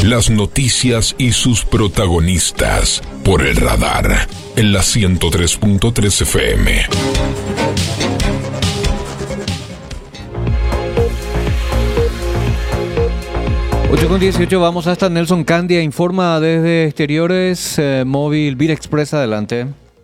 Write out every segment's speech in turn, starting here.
Las noticias y sus protagonistas por el radar en la 103.3 FM. 8:18, vamos hasta Nelson Candia, informa desde exteriores, móvil Vía Express, adelante.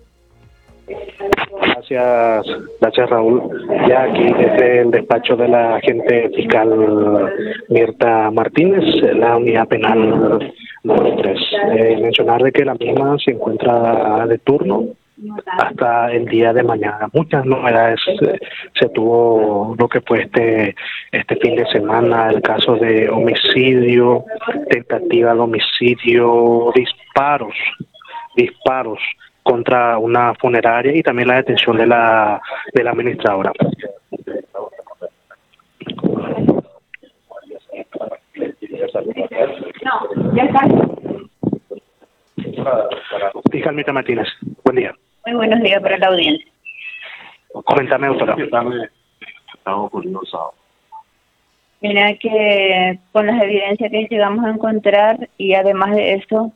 Gracias Raúl. Ya aquí desde el despacho de la agente fiscal Mirta Martínez, la unidad penal número 3. Mencionar de que la misma se encuentra de turno hasta el día de mañana. Muchas novedades se tuvo lo que fue este fin de semana, el caso de homicidio, tentativa de homicidio, disparos contra una funeraria y también la detención de la administradora. No, ya está. Fiscal Mirta Martínez, buen día. Muy buenos días para la audiencia. Coméntame, doctora. Mira que con las evidencias que llegamos a encontrar y además de eso,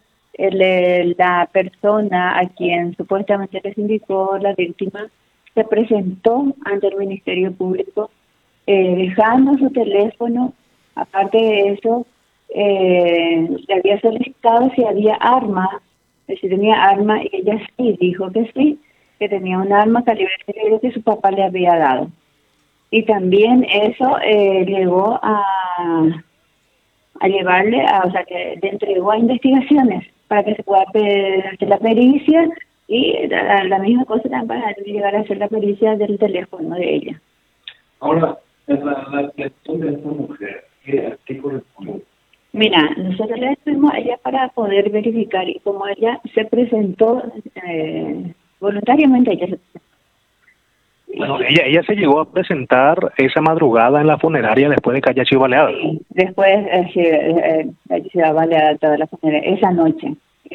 la persona a quien supuestamente les indicó la víctima se presentó ante el Ministerio Público dejando su teléfono. Aparte de eso, le había solicitado si había arma, si tenía arma, y ella sí dijo que sí, que tenía un arma calibre que su papá le había dado. Y también eso llegó a llevarle, o sea, que le entregó a investigaciones para que se pueda hacer la pericia y la misma cosa para llegar a hacer la pericia del teléfono de ella. Ahora, la cuestión de esta mujer, ¿qué corresponde? Mira, nosotros le decimos a ella para poder verificar y como ella se presentó voluntariamente, ella se presentó. Bueno, ella se llegó a presentar esa madrugada en la funeraria después de que haya sido baleada. Después se baleada toda la funeraria, esa noche. Y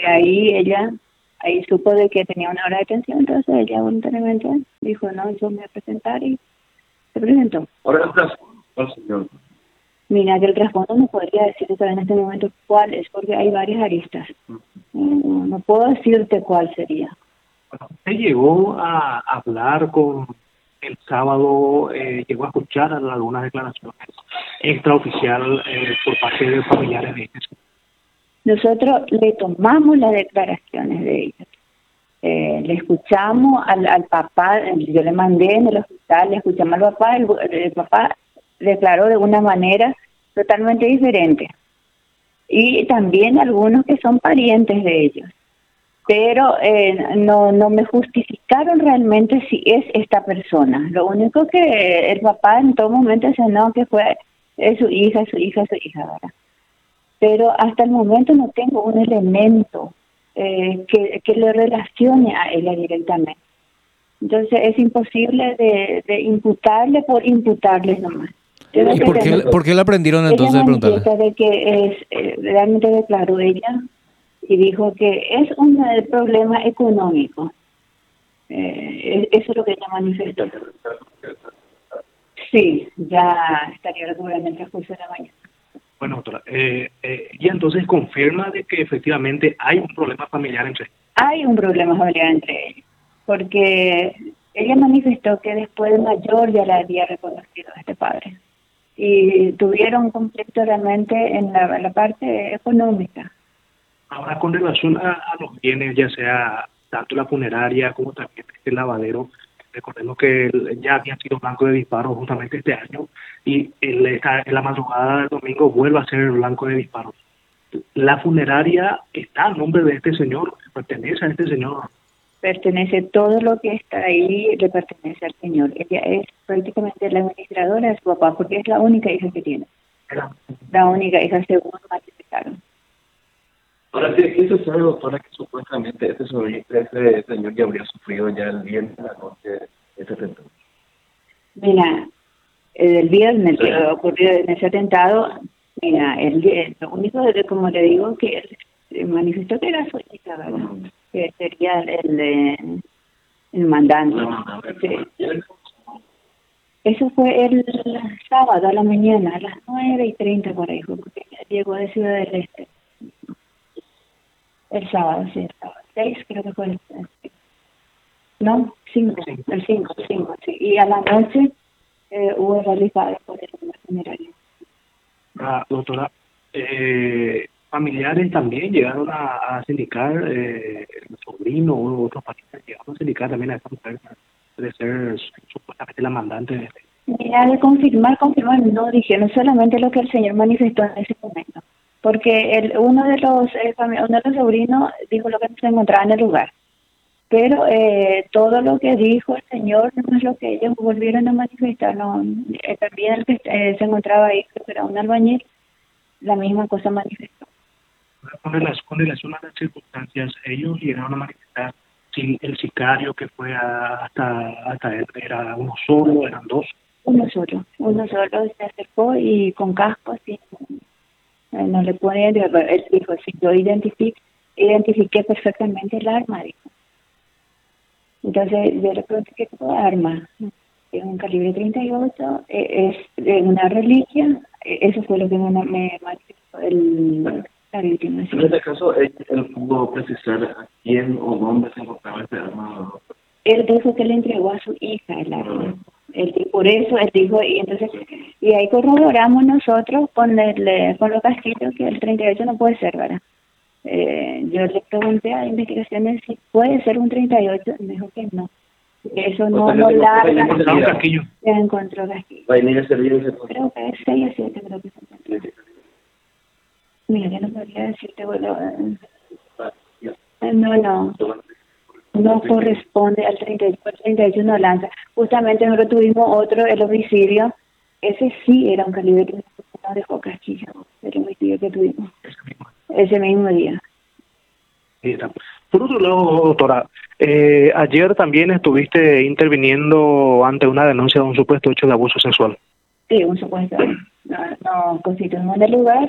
ahí supo de que tenía una hora de detención, entonces ella voluntariamente dijo, no, yo me voy a presentar y se presentó. Ahora el trasfondo, señor. Mira, que el trasfondo no podría decirte en este momento cuál es, porque hay varias aristas. No puedo decirte cuál sería. ¿Usted llegó a hablar con el sábado, llegó a escuchar algunas declaraciones extraoficial por parte de familiares de ellos? Nosotros le tomamos las declaraciones de ellos. Le escuchamos al papá, yo le mandé en el hospital, le escuchamos al papá, el papá declaró de una manera totalmente diferente. Y también algunos que son parientes de ellos. Pero no me justificaron realmente si es esta persona. Lo único que el papá en todo momento dice, no, que fue su hija, ¿verdad? Pero hasta el momento no tengo un elemento que le relacione a ella directamente. Entonces es imposible de imputarle por imputarle nomás. ¿Por qué la prendieron entonces? Ella de que realmente declaró ella y dijo que es un problema económico. Eso es lo que ella manifestó. Sí, ya estaría regularmente el transcurso de la mañana. Bueno, doctora, y entonces confirma de que efectivamente hay un problema familiar entre ellos. Hay un problema familiar entre ellos, porque ella manifestó que después de mayor ya la había reconocido a este padre. Y tuvieron un conflicto realmente en la parte económica. Ahora, con relación a los bienes, ya sea tanto la funeraria como también el lavadero, recordemos que ya habían sido blanco de disparos justamente este año y en la madrugada del domingo vuelve a ser blanco de disparos. La funeraria está a nombre de este señor, pertenece a este señor. Pertenece, todo lo que está ahí le pertenece al señor. Ella es prácticamente la administradora de su papá porque es la única hija que tiene. La única hija, según manifestaron. Ahora, ¿qué se sabe, doctora, que supuestamente este señor ya habría sufrido ya el viernes de la noche ese atentado? Mira, el viernes ocurrió en ese atentado, mira, lo único, como le digo, que él manifestó que era su hija, ¿verdad? Que sería el mandante. Sí. Eso fue el sábado a la mañana, a las 9:30 por ahí, porque llegó de Ciudad del Este. El sábado, sí, el sábado. 6 creo que fue no, 5, el 5, sí. Y a la noche hubo realizado por el funerario. Doctora, familiares también llegaron a sindicar, el sobrino u otros parientes llegaron a sindicar también a esta mujer de ser supuestamente la mandante de... Mira, de confirmar, no dijeron solamente lo que el señor manifestó en ese momento, porque uno de los sobrinos dijo lo que se encontraba en el lugar, pero todo lo que dijo el señor no es lo que ellos volvieron a manifestar. No, también el que se encontraba ahí, creo que era un albañil, la misma cosa manifestó. Con relación a las circunstancias, ellos llegaron a manifestar si el sicario que fue hasta él era uno solo, eran dos. Uno solo se acercó y con casco, sí, no le podía identificar. Él dijo, si yo identifiqué perfectamente el arma, dijo. Entonces yo le pregunté qué tipo de arma. Es un calibre 38, es una reliquia, eso fue lo que me manifestó la víctima. En este caso, él pudo precisar a quién o dónde se encontraba este arma. Él dijo que le entregó a su hija el arma. Por eso él dijo, y ahí corroboramos nosotros con los casquillos que el 38 no puede ser, ¿verdad? Yo le pregunté a investigaciones si puede ser un 38, me dijo que no. Eso no larga. Se encontró casquillo. Creo que es 6 o 7, creo que se encontró. Mira, yo no podría decirte, bueno, no corresponde al 38, el 38 no lanza. Justamente nosotros tuvimos otro, el homicidio, ese sí era un calibre que no dejó casquillo, el homicidio que tuvimos, ese mismo día. Por otro lado, doctora, ayer también estuviste interviniendo ante una denuncia de un supuesto hecho de abuso sexual. Sí, un supuesto. No constituimos en el lugar.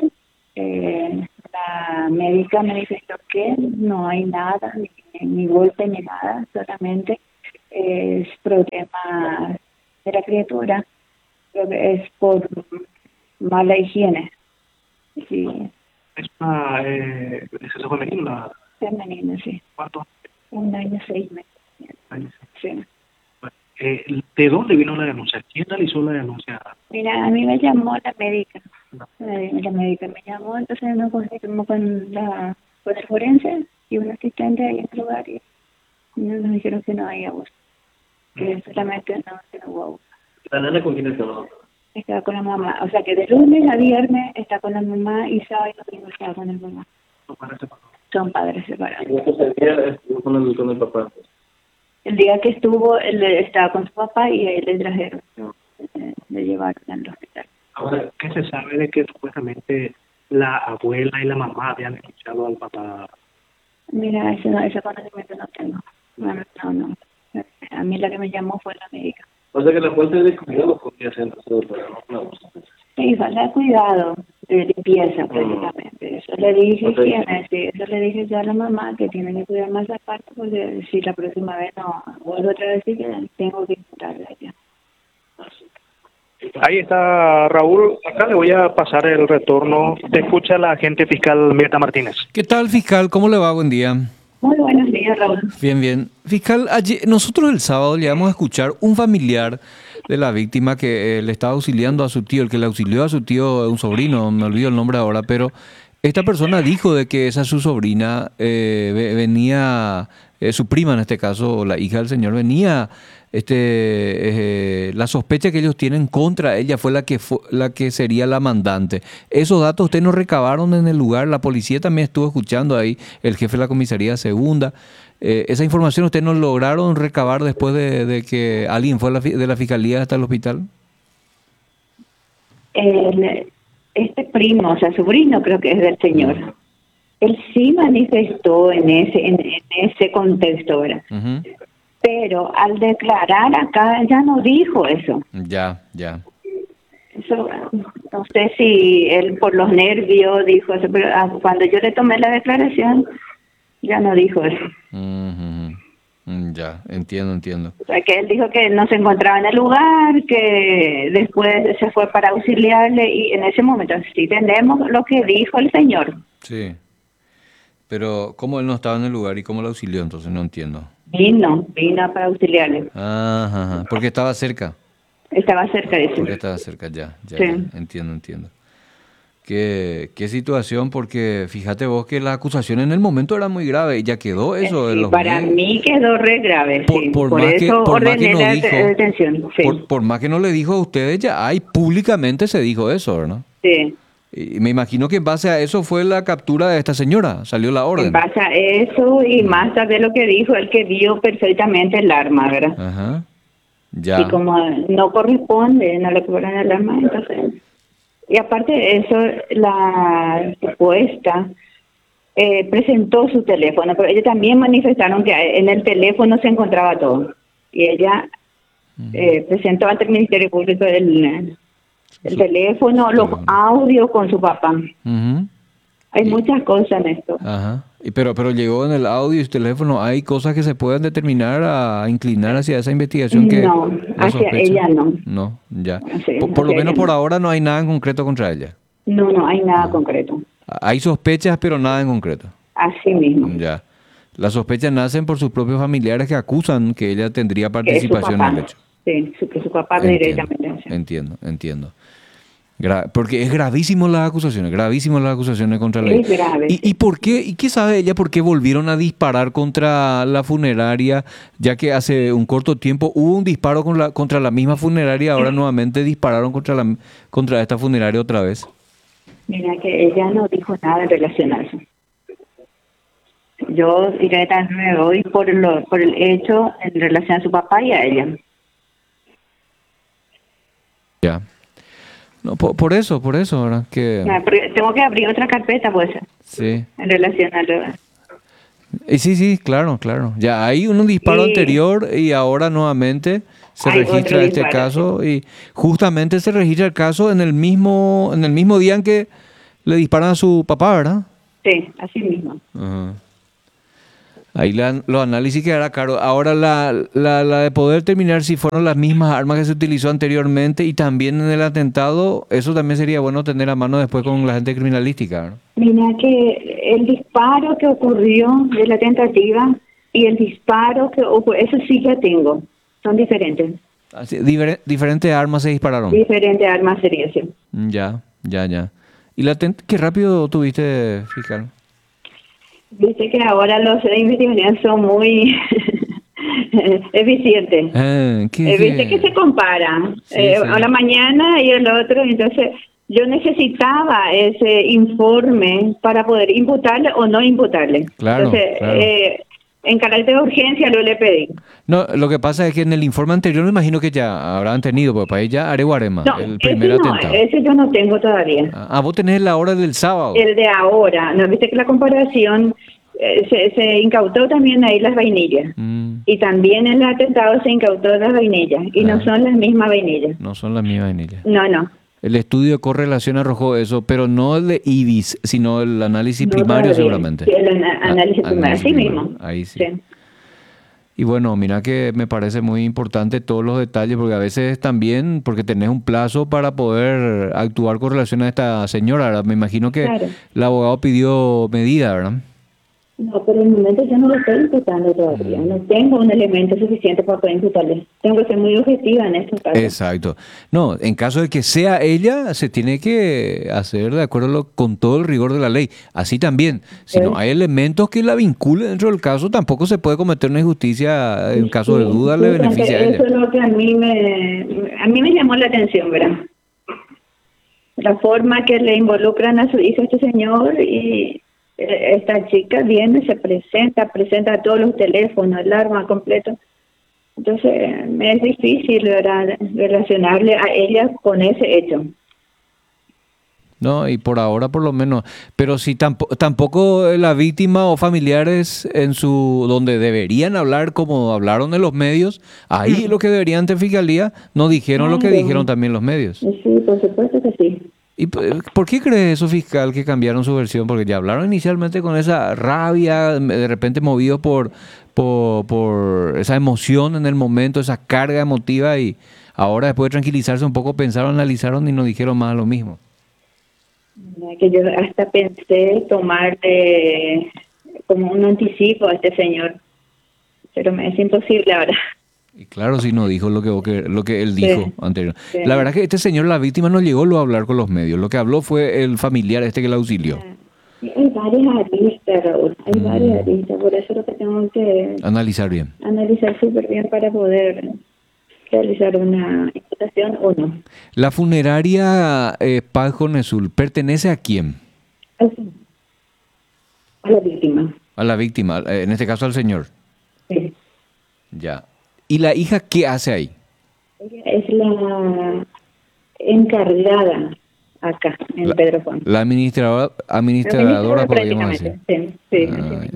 La médica manifestó que no hay nada, ni golpe ni nada, solamente es problema de la criatura, es por mala higiene. Sí. ¿Es eso femenino? Femenino, sí. ¿Cuánto? 1 año 6 meses. Sí. ¿De dónde vino la denuncia? ¿Quién realizó la denuncia? Mira, a mí me llamó la médica. La médica me llamó, entonces nos consultamos con el forense y un asistente ahí en el lugar y nos dijeron que no hay abuso. Que solamente que no hubo abuso. ¿La nena con quién estaba? Estaba con la mamá. O sea que de lunes a viernes está con la mamá y sábado y domingo estaba con el mamá. Son padres separados. ¿Y estuvo con el papá? El día que estuvo, él estaba con su papá y ahí le trajeron, le llevaron al hospital. Ahora, ¿qué se sabe de que supuestamente la abuela y la mamá habían escuchado al papá? Mira, ese conocimiento no tengo. No. A mí la que me llamó fue la médica. O sea que la fuente de cuidado podría ser Sí, falta de cuidado, de limpieza prácticamente. Eso le dije, eso le dije yo a la mamá que tiene que cuidar más aparte porque si la próxima vez no vuelvo otra vez que tengo que importarla ya. Ahí está Raúl, acá le voy a pasar el retorno. Te escucha la agente fiscal Mirta Martínez. ¿Qué tal, fiscal? ¿Cómo le va? Buen día. Muy buenos días, Raúl. Bien. Fiscal, nosotros el sábado llegamos a escuchar un familiar de la víctima que le estaba auxiliando a su tío, el que le auxilió a su tío, un sobrino, me olvido el nombre ahora, pero esta persona dijo de que esa su sobrina venía, su prima en este caso, la hija del señor, venía, la sospecha que ellos tienen contra ella fue la que sería la mandante. Esos datos ustedes nos recabaron en el lugar, la policía también estuvo escuchando ahí, el jefe de la comisaría segunda. ¿Esa información ustedes nos lograron recabar después de que alguien fue de la fiscalía hasta el hospital? Este primo, o sea, sobrino creo que es del señor, él sí manifestó en ese contexto, ¿verdad? Uh-huh. Pero al declarar acá ya no dijo eso. Ya. Eso, no sé si él por los nervios dijo eso, pero cuando yo le tomé la declaración ya no dijo eso. Uh-huh. Ya, entiendo. O sea, que él dijo que no se encontraba en el lugar, que después se fue para auxiliarle y en ese momento sí tenemos lo que dijo el señor. Sí. Pero, ¿cómo él no estaba en el lugar y cómo lo auxilió? Entonces no entiendo. Vino para auxiliarle. Ajá, ajá. Porque estaba cerca. Estaba cerca de eso. Porque estaba cerca, ya. Sí. Ya. Entiendo. Qué situación, porque fíjate vos que la acusación en el momento era muy grave y ya quedó eso de Sí, los para medios. mí quedó re grave, sí. Por Por más que- eso por más que ordené no la dijo- detención. Sí, Por más que no le dijo a ustedes, ya hay, públicamente se dijo eso, ¿verdad? sí. Y me imagino que en base a eso fue la captura de esta señora, salió la En orden. base a eso y más tarde lo que dijo, el que vio perfectamente el arma, ¿verdad? Ajá. Y Ya. como no corresponde, no le cobran el arma, entonces... Y aparte de eso, la supuesta presentó su teléfono, pero ellos también manifestaron que en el teléfono se encontraba todo. Y ella presentó ante el Ministerio Público el teléfono, los teléfono. audios con su papá. Ujú. Hay muchas cosas en esto. Ajá. Pero llegó en el audio y el teléfono, ¿hay cosas que se puedan determinar a inclinar hacia esa investigación que No, la hacia sospecha? ella no. No, ya. Sí, Por lo hacia menos ella por no. ahora no hay nada en concreto contra ella. No hay nada concreto. Hay sospechas, pero nada en concreto. Así mismo. Ya. Las sospechas nacen por sus propios familiares que acusan que ella tendría Que es su participación en el papá. hecho. Sí, que su papá directamente. Sí. Entiendo. Porque es gravísimas las acusaciones contra la Es grave, sí. ¿Y por qué? ¿Y qué sabe ella por qué volvieron a disparar contra la funeraria? Ya que hace un corto tiempo hubo un disparo contra la misma funeraria, ahora nuevamente dispararon contra esta funeraria otra vez. Mira que ella no dijo nada en relación a eso. Yo directamente hoy por el hecho en relación a su papá y a ella. Ya. No, por eso, ¿verdad? Que, Tengo que abrir otra carpeta, pues, sí. en relación a lo... Y sí, claro. Ya hay un disparo Sí. anterior y ahora nuevamente se Hay registra otro este disparo, caso y justamente se registra el caso en el mismo día en que le disparan a su papá, ¿verdad? Sí, así mismo. Ajá. Ahí los análisis quedará claro. Ahora la de poder determinar si fueron las mismas armas que se utilizó anteriormente y también en el atentado, eso también sería bueno tener a mano después con la gente criminalística, ¿verdad? Mira que el disparo que ocurrió de la tentativa y el disparo que ocurrió, eso sí ya tengo, son diferentes. Así, diferentes armas se dispararon. Diferentes armas serias, sí. Ya. ¿Y qué rápido tuviste, fiscal? Viste que ahora los de investigación son muy eficientes. Viste que se comparan. Sí. A la mañana y el otro, entonces yo necesitaba ese informe para poder imputarle o no imputarle. Claro, Entonces, claro. en carácter de urgencia lo le pedí. No, lo que pasa es que en el informe anterior me imagino que ya habrán tenido, porque para ella Areguarema, No, el primer ese no, atentado. ese yo no tengo todavía. Vos tenés la hora del sábado. El de ahora, ¿no? Viste que la comparación se incautó también ahí las vainillas. Y también en el atentado se incautó las vainillas. Y no son las mismas vainillas. No son las mismas vainillas. No. El estudio de correlación arrojó eso, pero no el de IBIS, sino el análisis No primario todavía. seguramente. Sí, el análisis primario, sí mismo. Ahí sí. Y bueno, mira que me parece muy importante todos los detalles, porque a veces también, porque tenés un plazo para poder actuar con relación a esta señora, ¿verdad? Me imagino que Claro. el abogado pidió medida, ¿verdad? No, por el momento yo no lo estoy imputando todavía. No tengo un elemento suficiente para poder imputarle. Tengo que ser muy objetiva en estos casos. Exacto. No, en caso de que sea ella, se tiene que hacer de acuerdo con todo el rigor de la ley. Así también, si no hay elementos que la vinculen dentro del caso, tampoco se puede cometer una injusticia. En caso de duda, le beneficia a ella. Eso es lo que a mí me llamó la atención, ¿verdad? La forma que le involucran a su hijo, este señor, y esta chica viene, se presenta todos los teléfonos, el arma completo. Entonces, me es difícil, ¿verdad?, relacionarle a ella con ese hecho. No, y por ahora por lo menos. Pero si tampoco la víctima o familiares donde deberían hablar como hablaron en los medios, ahí lo que deberían ante fiscalía, no dijeron lo que dijeron también los medios. Sí, por supuesto que sí. ¿Y por qué cree eso, fiscal, que cambiaron su versión? Porque ya hablaron inicialmente con esa rabia, de repente movidos por esa emoción en el momento, esa carga emotiva, y ahora después de tranquilizarse un poco pensaron, analizaron y no dijeron más lo mismo. Que yo hasta pensé tomar como un anticipo a este señor, pero me es imposible ahora. Y claro, si no dijo lo que él dijo anterior. sí. La verdad que este señor, la víctima, no llegó luego a hablar con los medios. Lo que habló fue el familiar este que la auxilió. Sí, hay varias aristas, Raúl, hay varias aristas, por eso lo que tengo que Analizar bien. analizar súper bien para poder realizar una imputación o no. La funeraria Paz Jonesul, ¿pertenece a quién? A la víctima. A la víctima, en este caso al señor. Sí. Ya. ¿Y la hija qué hace ahí? Ella es la encargada acá, en Pedro Juan. La administradora, podríamos decir. Sí.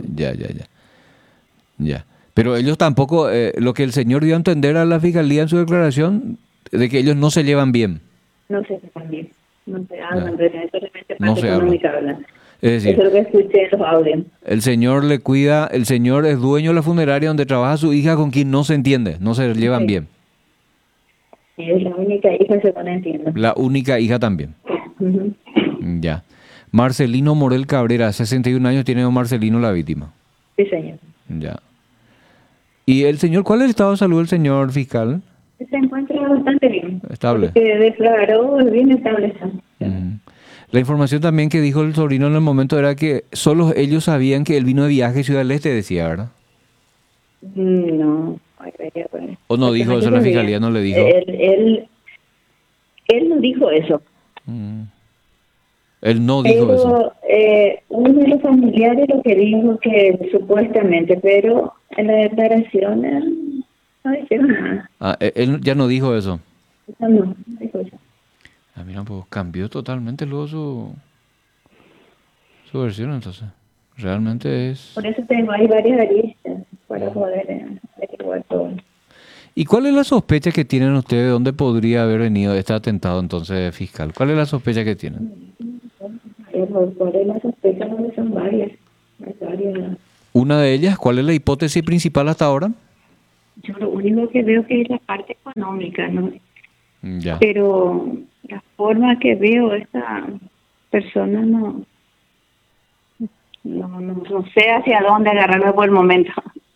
Ya. Pero ellos tampoco, lo que el señor dio a entender a la fiscalía en su declaración, de que ellos no se llevan bien. No se llevan bien. No se hablan, solamente No parte se económica hablan. Es decir, Eso es lo que escuché en los audios. el señor le cuida, el señor es dueño de la funeraria donde trabaja su hija con quien no se entiende, no se llevan bien. Y es la única hija, según entiendo. La única hija también. Ujú. Ya. Marcelino Morel Cabrera, 61 años tiene don Marcelino la víctima. Sí, señor. Ya. ¿Y el señor, cuál es el estado de salud del señor fiscal? Se encuentra bastante bien. Estable. Porque declaró bien estable. Ujú. La información también que dijo el sobrino en el momento era que solo ellos sabían que él vino de viaje a Ciudad del Este, decía, ¿verdad? No. ¿O no dijo eso la fiscalía? ¿No le dijo? Él no dijo eso. Él no dijo eso. Uno de los familiares lo que dijo que supuestamente, pero en la declaración no dijeron nada. Ah, él ya no dijo eso. No dijo eso. Ah, mira, pues cambió totalmente luego su versión, entonces. Realmente es... Por eso tengo ahí varias aristas para poder averiguar todo. ¿Y cuál es la sospecha que tienen ustedes de dónde podría haber venido este atentado entonces fiscal? ¿Cuál es la sospecha que tienen? ¿Cuál es la sospecha? No, son varias. Hay varias. Una de ellas, ¿cuál es la hipótesis principal hasta ahora? Yo lo único que veo que es la parte económica, ¿no? Ya. Pero la forma que veo esta persona no sé hacia dónde agarrarme por el momento.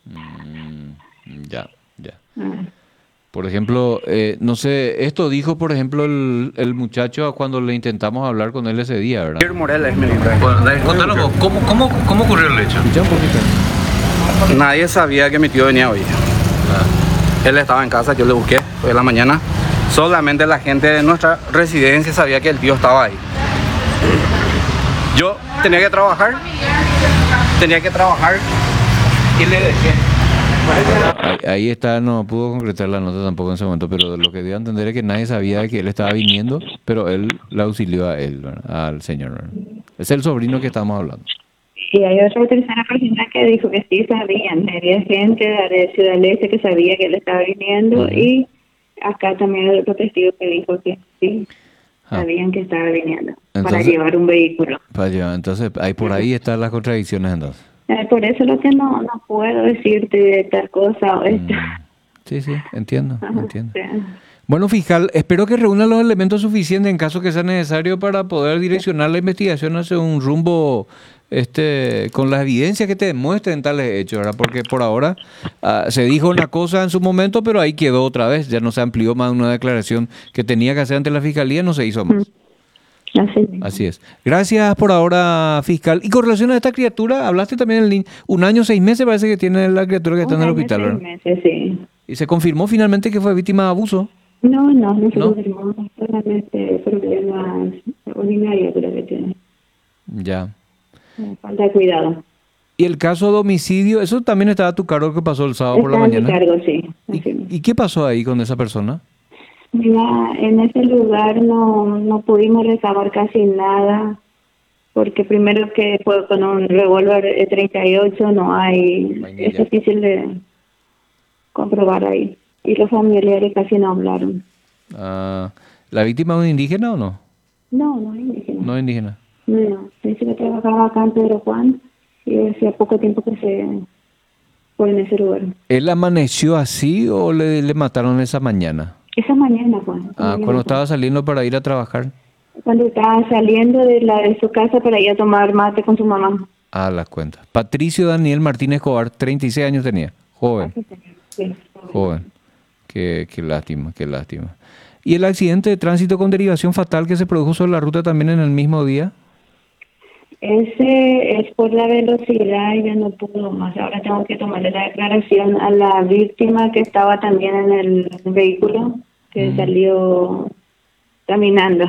Ya. Por ejemplo, no sé, esto dijo, por ejemplo, el muchacho cuando le intentamos hablar con él ese día, ¿verdad? Pierre Morel es mi nombre. Bueno, contanos vos, ¿cómo ocurrió el hecho? Escucha un poquito. Nadie sabía que mi tío venía hoy. Él estaba en casa, yo le busqué hoy en la mañana. Solamente la gente de nuestra residencia sabía que el tío estaba ahí. Yo tenía que trabajar y le dejé. Ahí está, no pudo concretar la nota tampoco en ese momento, pero lo que dio a entender es que nadie sabía que él estaba viniendo, pero él la auxilió a él, ¿verdad? Al señor, ¿verdad? Es el sobrino que estamos hablando. Y hay otra tercera persona que dijo que sí sabían. Había gente de Ciudad del Este que sabía que él estaba viniendo y acá también hay otro testigo que dijo que sí sabían que estaba viniendo para llevar un vehículo. Para llevar, entonces, ahí por ahí están las contradicciones entonces. Por eso lo que no puedo decirte de tal cosa o esta. Sí, entiendo. Sí. Bueno, fiscal, espero que reúna los elementos suficientes en caso que sea necesario para poder direccionar la investigación hacia un rumbo con las evidencias que te demuestren tales hechos, ¿verdad? Porque por ahora se dijo una cosa en su momento, pero ahí quedó otra vez, ya no se amplió más una declaración que tenía que hacer ante la fiscalía, no se hizo más. Así es. Gracias por ahora, fiscal. Y con relación a esta criatura, hablaste también del 1 año 6 meses parece que tiene la criatura que está en el hospital, ¿verdad? 6 meses, sí. ¿Y se confirmó finalmente que fue víctima de abuso? No se confirmó, solamente problemas urinarios creo que tiene. Ya. Falta de cuidado. ¿Y el caso de homicidio, eso también estaba a tu cargo que pasó el sábado por la mañana? Está a mi cargo, sí. ¿Y qué pasó ahí con esa persona? Mira, en ese lugar no pudimos recabar casi nada, porque primero que fue con un revólver 38 no hay, es difícil de comprobar ahí. Y los familiares casi no hablaron. ¿La víctima es un indígena o no? No es indígena. No es indígena. No, dice que trabajaba acá en Pedro Juan y hacía poco tiempo que se fue en ese lugar. ¿Él amaneció así o le mataron esa mañana? Esa mañana, Juan. Cuando estaba saliendo para ir a trabajar. Cuando estaba saliendo de su casa para ir a tomar mate con su mamá. A las cuentas. Patricio Daniel Martínez Escobar, 36 años tenía. Joven. Sí. Joven. Qué lástima, qué lástima. ¿Y el accidente de tránsito con derivación fatal que se produjo sobre la ruta también en el mismo día? Ese es por la velocidad y ya no pudo más. Ahora tengo que tomarle la declaración a la víctima que estaba también en el vehículo, que salió caminando.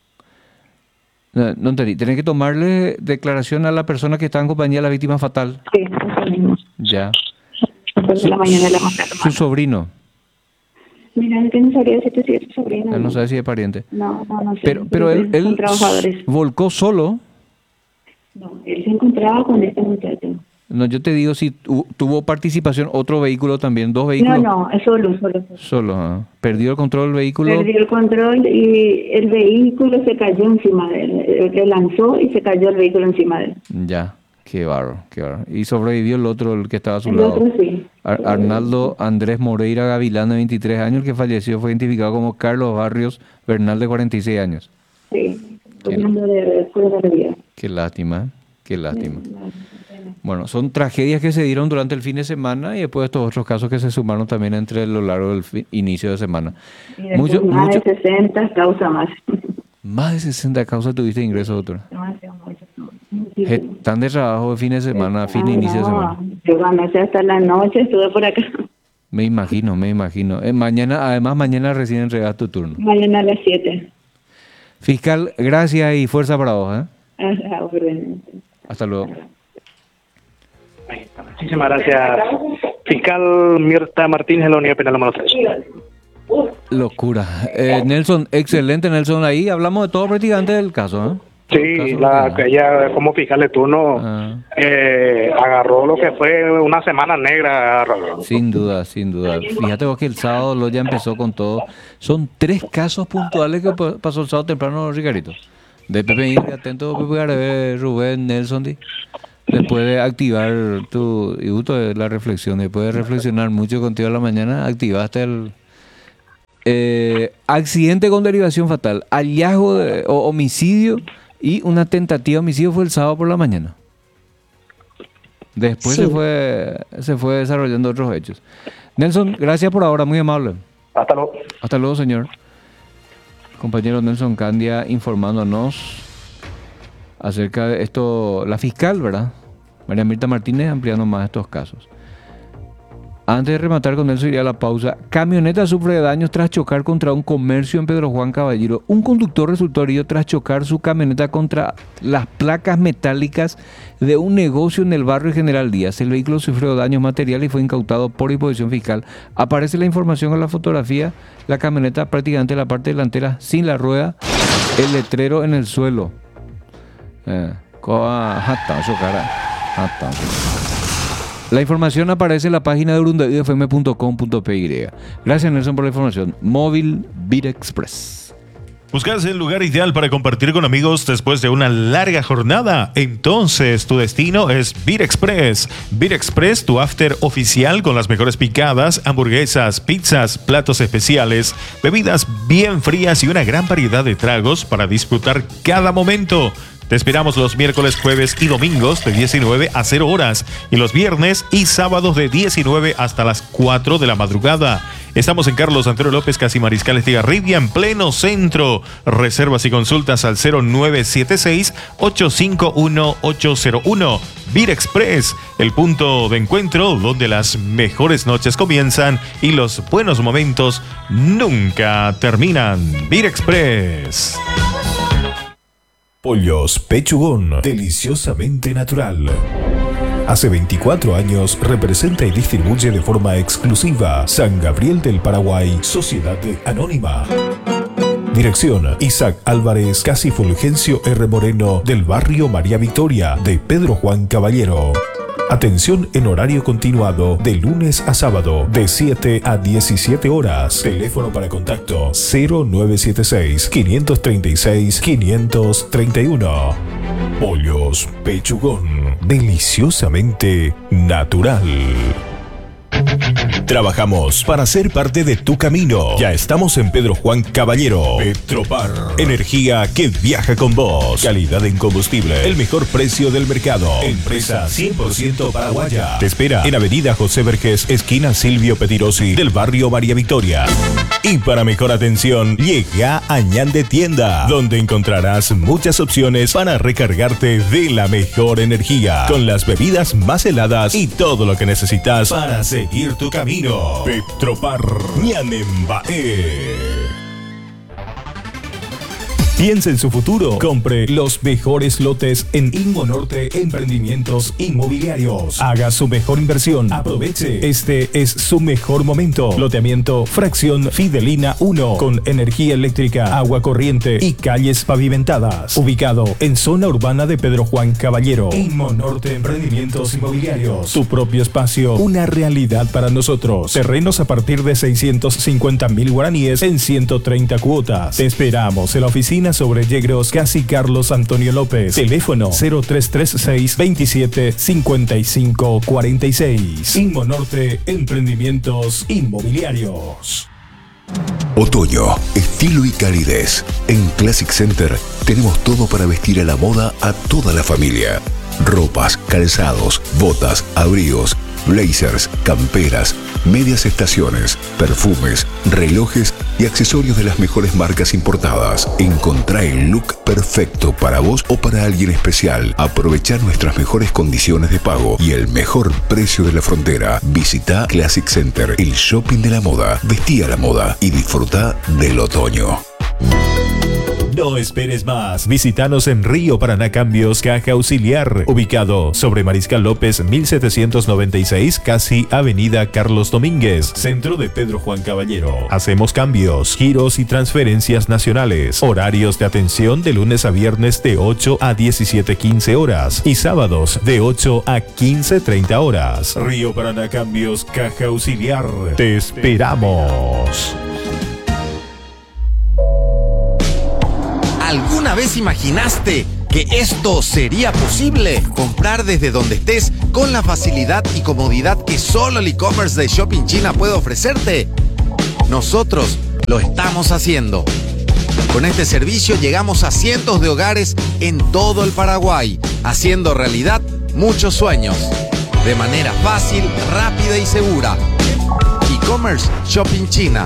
No entendí. Tenés que tomarle declaración a la persona que está en compañía de la víctima fatal. Sí, eso mismo. Ya. Por la mañana le vamos a tomar. Su sobrino. Mira, es que no sabría decirte si es su sobrino. Él no sabe si es pariente. No sé. Pero él Son trabajadores. volcó solo. No, él se encontraba con este muchacho. No, yo te digo si tuvo participación otro vehículo también, 2 vehículos. No, es solo. Solo. Perdió el control del vehículo. Perdió el control y el vehículo se cayó encima de él. Le lanzó y se cayó el vehículo encima de él. Ya, qué bárbaro. Y sobrevivió el otro, el que estaba a su El lado. otro sí. Arnaldo Andrés Moreira Gavilán, de 23 años, el que falleció fue identificado como Carlos Barrios Bernal, de 46 años. Sí, hablando de vida. Qué lástima, qué lástima. Bueno, son tragedias que se dieron durante el fin de semana y después estos otros casos que se sumaron también entre lo largo del inicio de semana. Y más de 60 causas más. Más de 60 causas tuviste ingreso, doctora. Demasiado mucho. Tan de trabajo de fin de semana, fin de inicio de semana. Yo anoche hasta la noche estuve por acá. Me imagino. Mañana recién entregas tu turno. Mañana a las 7. Fiscal, gracias y fuerza para vos. Hasta luego. Muchísimas gracias. Fiscal Mirta Martínez de la Unidad Penal número 3. Locura. Nelson, excelente Nelson. Ahí hablamos de todo prácticamente del caso. Sí, ella como fiscal de turno agarró lo que fue una semana negra. Sin duda. Fíjate vos que el sábado lo ya empezó con todo. Son 3 casos puntuales que pasó el sábado temprano, Ricarito. De Pepe Inge, atento, Pepe Garebe, Rubén, Nelson. Después de activar la reflexión, después de reflexionar mucho contigo a la mañana, activaste el accidente con derivación fatal, hallazgo o homicidio y una tentativa de homicidio fue el sábado por la mañana. Después se fue desarrollando otros hechos. Nelson, gracias por ahora, muy amable. Hasta luego. Hasta luego, señor. Compañero Nelson Candia informándonos acerca de esto, la fiscal, ¿verdad? María Mirta Martínez ampliando más estos casos. Antes de rematar con Nelson, iría a la pausa. Camioneta sufre daños tras chocar contra un comercio en Pedro Juan Caballero. Un conductor resultó herido tras chocar su camioneta contra las placas metálicas de un negocio en el barrio General Díaz. El vehículo sufrió daños materiales y fue incautado por disposición fiscal. Aparece la información en la fotografía. La camioneta prácticamente en la parte delantera sin la rueda. El letrero en el suelo. La información aparece en la página de urundaidfm.com.py. Gracias Nelson por la información. Móvil Beat Express. ¿Buscas el lugar ideal para compartir con amigos después de una larga jornada? Entonces tu destino es Beat Express. Beat Express, tu after oficial con las mejores picadas, hamburguesas, pizzas, platos especiales, bebidas bien frías y una gran variedad de tragos para disfrutar cada momento. Te esperamos los miércoles, jueves y domingos de 19 a 0 horas y los viernes y sábados de 19 hasta las 4 de la madrugada. Estamos en Carlos Antonio López, casi Mariscal Estigarribia, en pleno centro. Reservas y consultas al 0976-851-801. Beat Express, el punto de encuentro donde las mejores noches comienzan y los buenos momentos nunca terminan. Beat Express. Pollos Pechugón, deliciosamente natural. Hace 24 años representa y distribuye de forma exclusiva San Gabriel del Paraguay, Sociedad Anónima. Dirección: Isaac Álvarez, casi Fulgencio R. Moreno, del barrio María Victoria, de Pedro Juan Caballero. Atención en horario continuado de lunes a sábado de 7 a 17 horas. Teléfono para contacto 0976-536-531. Pollos Pechugón, deliciosamente natural. Trabajamos para ser parte de tu camino. Ya estamos en Pedro Juan Caballero. Petropar. Energía que viaja con vos. Calidad en combustible. El mejor precio del mercado. Empresa 100% paraguaya. Te espera en Avenida José Vergés, esquina Silvio Petirosi, del barrio María Victoria. Y para mejor atención, llega a Ñande Tienda, donde encontrarás muchas opciones para recargarte de la mejor energía, con las bebidas más heladas y todo lo que necesitas para seguir tu camino. Petropar Ñanembae. Piensa en su futuro. Compre los mejores lotes en Inmonorte Emprendimientos Inmobiliarios. Haga su mejor inversión. Aproveche. Este es su mejor momento. Loteamiento Fracción Fidelina 1 con energía eléctrica, agua corriente y calles pavimentadas. Ubicado en zona urbana de Pedro Juan Caballero. Inmonorte Emprendimientos Inmobiliarios. Tu propio espacio. Una realidad para nosotros. Terrenos a partir de 650.000 guaraníes en 130 cuotas. Te esperamos en la oficina sobre Yegros, casi Carlos Antonio López. Teléfono 0336 27 55 46. Inmonorte Emprendimientos Inmobiliarios. Otoño, estilo y calidez. En Classic Center tenemos todo para vestir a la moda a toda la familia. Ropas, calzados, botas, abrigos, blazers, camperas, medias estaciones, perfumes, relojes y accesorios de las mejores marcas importadas. Encontrá el look perfecto para vos o para alguien especial. Aprovechá nuestras mejores condiciones de pago y el mejor precio de la frontera. Visita Classic Center, el shopping de la moda. Vestí a la moda y disfruta del otoño. No esperes más. Visítanos en Río Paraná Cambios, Caja Auxiliar, ubicado sobre Mariscal López 1796, casi Avenida Carlos Domínguez, centro de Pedro Juan Caballero. Hacemos cambios, giros y transferencias nacionales. Horarios de atención de lunes a viernes de 8 a 17:15 horas y sábados de 8 a 15:30 horas. Río Paraná Cambios, Caja Auxiliar. Te esperamos. ¿Alguna vez imaginaste que esto sería posible? Comprar desde donde estés con la facilidad y comodidad que solo el e-commerce de Shopping China puede ofrecerte. Nosotros lo estamos haciendo. Con este servicio llegamos a cientos de hogares en todo el Paraguay, haciendo realidad muchos sueños. De manera fácil, rápida y segura. E-commerce Shopping China.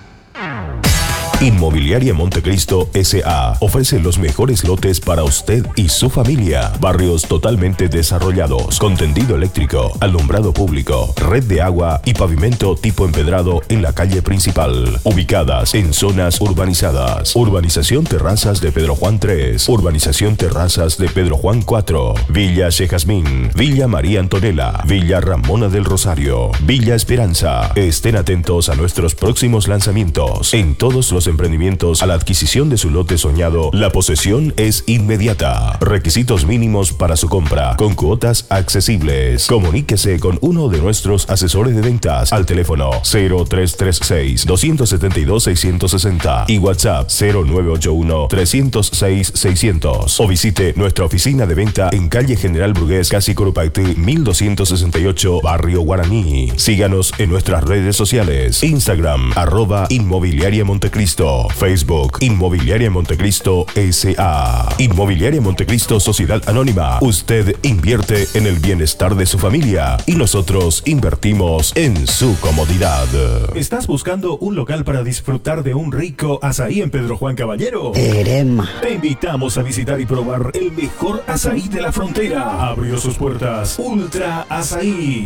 Inmobiliaria Montecristo S.A. ofrece los mejores lotes para usted y su familia. Barrios totalmente desarrollados, con tendido eléctrico, alumbrado público, red de agua y pavimento tipo empedrado en la calle principal. Ubicadas en zonas urbanizadas. Urbanización Terrazas de Pedro Juan 3, Urbanización Terrazas de Pedro Juan 4, Villa Chejazmín, Villa María Antonella, Villa Ramona del Rosario, Villa Esperanza. Estén atentos a nuestros próximos lanzamientos. En todos los emprendimientos, a la adquisición de su lote soñado, la posesión es inmediata. Requisitos mínimos para su compra, con cuotas accesibles. Comuníquese con uno de nuestros asesores de ventas al teléfono 0336 272 660 y WhatsApp 0981 306 600, o visite nuestra oficina de venta en calle General Brugués, casi Corupacti 1268, Barrio Guaraní. Síganos en nuestras redes sociales: Instagram @Inmobiliaria Montecristo, Facebook Inmobiliaria Montecristo S.A. Inmobiliaria Montecristo Sociedad Anónima. Usted invierte en el bienestar de su familia y nosotros invertimos en su comodidad. ¿Estás buscando un local para disfrutar de un rico azaí en Pedro Juan Caballero? Te invitamos a visitar y probar el mejor azaí de la frontera. Abrió sus puertas Ultra Azaí,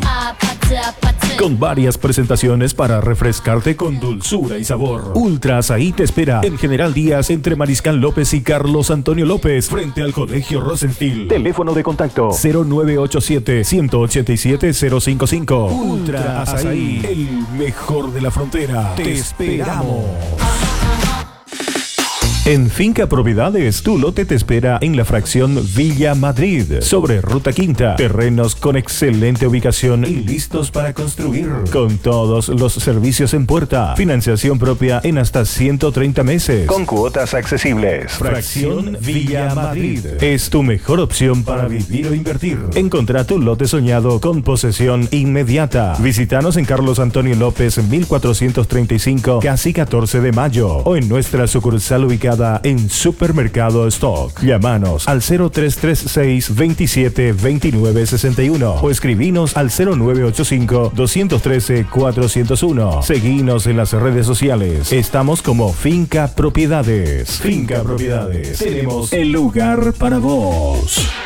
con varias presentaciones para refrescarte con dulzura y sabor. Ultra Azaí te espera en General Díaz, entre Mariscal López y Carlos Antonio López, frente al Colegio Rosenfield. Teléfono de contacto 0987 187 055. Ultra Azaí, el mejor de la frontera. Te esperamos. En Finca Propiedades, tu lote te espera en la fracción Villa Madrid, sobre Ruta Quinta. Terrenos con excelente ubicación y listos para construir. Con todos los servicios en puerta. Financiación propia en hasta 130 meses. Con cuotas accesibles. Fracción Villa Madrid. Es tu mejor opción para vivir o invertir. Encontrá tu lote soñado con posesión inmediata. Visítanos en Carlos Antonio López, 1435, casi 14 de mayo. O en nuestra sucursal ubicada en Supermercado Stock. Llámanos al 0336 27 29 61 o escribinos al 0985 213 401. Seguinos en las redes sociales. Estamos como Finca Propiedades. Finca Propiedades. Tenemos el lugar para vos.